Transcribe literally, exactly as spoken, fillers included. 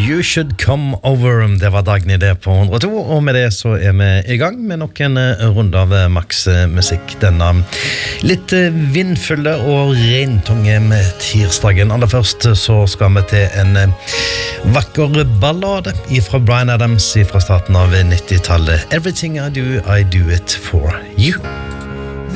You Should Come Over. Det var Dagny det på hundre og to, og med det så er vi i gang med nok en runde av Max musikk denne litt vindfulle og regntunge med tirsdagen. Aller først så skal vi til en vakker ballade fra Bryan Adams fra starten av nittitallet. Everything I do, I do it for you.